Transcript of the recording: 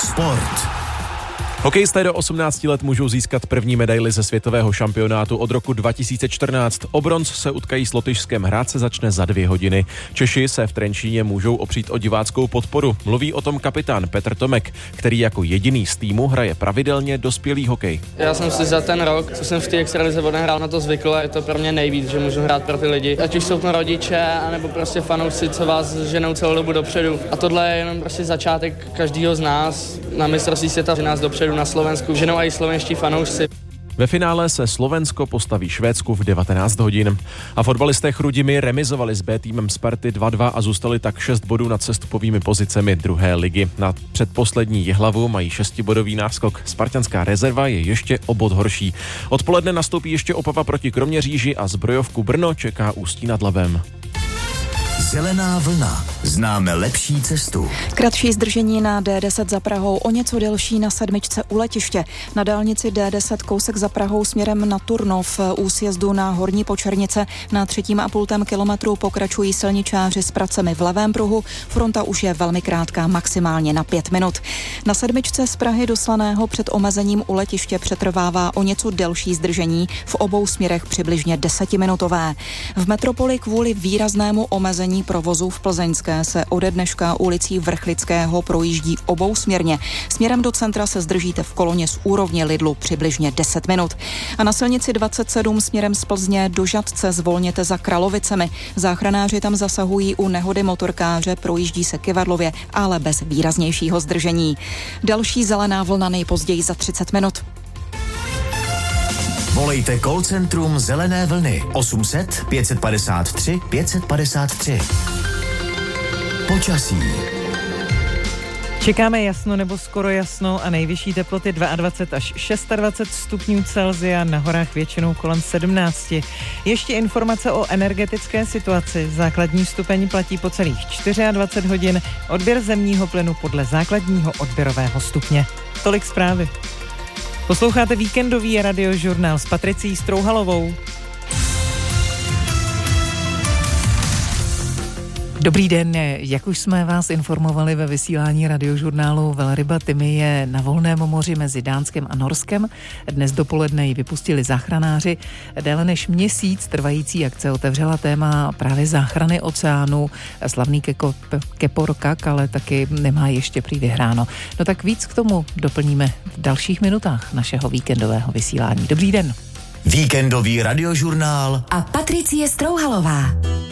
Sport. Hokejisté do 18 let můžou získat první medaili ze světového šampionátu od roku 2014. O bronz se utkají s Lotyšskem, hrát se začne za 2 hodiny. Češi se v Trenčíně můžou opřít o diváckou podporu. Mluví o tom kapitán Petr Tomek, který jako jediný z týmu hraje pravidelně dospělý hokej. Já jsem si za ten rok, co jsem v té extralize odehrál, na to zvykl a je to pro mě nejvíc, že můžu hrát pro ty lidi. Ať už jsou to rodiče, anebo prostě fanoušci, co vás ženou celou dobu dopředu. A tohle je jenom prostě začátek každého z nás na mistrovství světa, že nás dopředu na Slovensku ženou i slovenští fanoušci. Ve finále se Slovensko postaví Švédsku v 19 hodin. A fotbalisté Chrudimi remizovali s B týmem Sparty 2-2 a zůstali tak 6 bodů nad sestupovými pozicemi druhé ligy. Na předposlední Jihlavu mají 6bodový náskok. Spartanská rezerva je ještě o bod horší. Odpoledne nastoupí ještě Opava proti Kroměříži a Zbrojovku Brno čeká Ústí nad Labem. Zelená vlna. Známe lepší cestu. Kratší zdržení na D10 za Prahou, o něco delší na 7 u letiště. Na dálnici D10 kousek za Prahou směrem na Turnov u sjezdu na Horní Počernice na 3,5 kilometru pokračují silničáři s pracemi v levém pruhu. Fronta už je velmi krátká, maximálně na 5 minut. Na 7 z Prahy do Slaného před omezením u letiště přetrvává o něco delší zdržení, v obou směrech přibližně 10minutové. V metropoli kvůli výraznému omezení provozu v Plzeňské se ode dneška ulicí Vrchlického projíždí obousměrně. Směrem do centra se zdržíte v koloně z úrovně Lidlu přibližně 10 minut. A na silnici 27 směrem z Plzně do Žatce zvolněte za Kralovicemi. Záchranáři tam zasahují u nehody motorkáře, projíždí se kyvadlově, ale bez výraznějšího zdržení. Další zelená vlna nejpozději za 30 minut. Volejte call centrum Zelené vlny 800 553 553. Počasí. Čekáme jasno nebo skoro jasno a nejvyšší teploty 22 až 26 stupňů Celsia, na horách většinou kolem 17. Ještě informace o energetické situaci. Základní stupeň platí po celých 24 hodin, odběr zemního plynu podle základního odběrového stupně. Tolik zprávy. Posloucháte víkendový radiožurnál s Patricí Strouhalovou. Dobrý den, jak už jsme vás informovali ve vysílání radiožurnálu, velryba Tymi je na volném moři mezi Dánskem a Norskem. Dnes dopoledne ji vypustili záchranáři. Déle než měsíc trvající akce otevřela téma právě záchrany oceánu. Slavný Keporkak, ale taky nemá ještě prý vyhráno. No tak víc k tomu doplníme v dalších minutách našeho víkendového vysílání. Dobrý den. Víkendový radiožurnál a Patricie Strouhalová.